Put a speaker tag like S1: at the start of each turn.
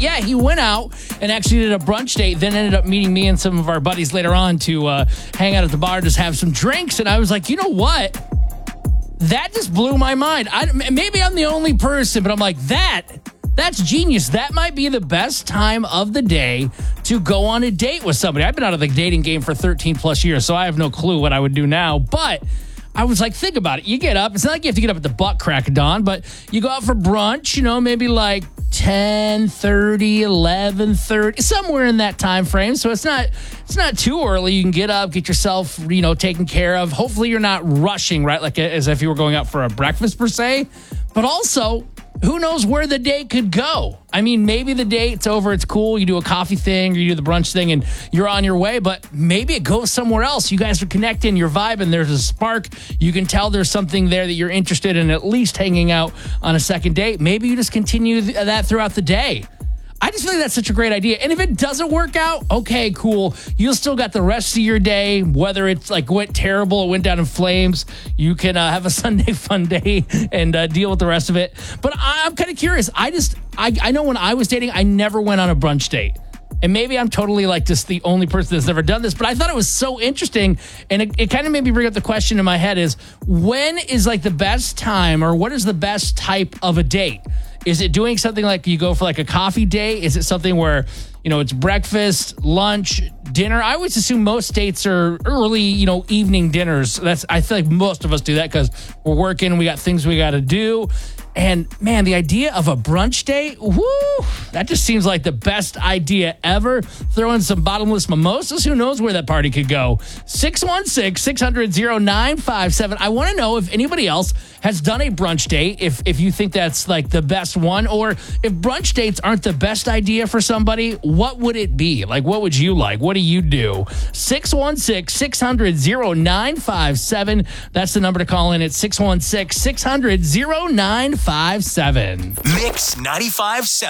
S1: yeah, he went out and actually did a brunch date, then ended up meeting me and some of our buddies later on to hang out at the bar, just have some drinks. And I was like, you know what? That just blew my mind. Maybe I'm the only person, but I'm like, that's genius. That might be the best time of the day to go on a date with somebody. I've been out of the dating game for 13 plus years, so I have no clue what I would do now. But I was like, think about it. You get up. It's not like you have to get up at the butt crack of dawn, but you go out for brunch, maybe like 10:30, 11:30, somewhere in that time frame. So it's not too early. You can get up, get yourself, taken care of. Hopefully you're not rushing, right? Like as if you were going out for a breakfast per se. But also, who knows where the date could go? I mean, maybe the date's over, it's cool, you do a coffee thing or you do the brunch thing and you're on your way, but maybe it goes somewhere else. You guys are connecting, you're vibing, there's a spark. You can tell there's something there that you're interested in at least hanging out on a second date. Maybe you just continue that throughout the day. I just feel like that's such a great idea. And if it doesn't work out, okay, cool. You'll still got the rest of your day, whether it's like went terrible, it went down in flames. You can have a Sunday fun day and deal with the rest of it. But I'm kind of curious. I know when I was dating, I never went on a brunch date. And maybe I'm totally like just the only person that's never done this, but I thought it was so interesting. And it kind of made me bring up the question in my head is, when is like the best time, or what is the best type of a date? Is it doing something like you go for like a coffee date? Is it something where, it's breakfast, lunch, dinner? I always assume most dates are early, evening dinners. I feel like most of us do that because we're working, we got things we got to do. And man, the idea of a brunch date, that just seems like the best idea ever. Throw in some bottomless mimosas. Who knows where that party could go? 616-600-0957. I want to know if anybody else has done a brunch date, if you think that's like the best one, or if brunch dates aren't the best idea for somebody, what would it be? Like, what would you like? What do you do? 616-600-0957. That's the number to call in at 616-600-0957.
S2: Mix 95.7.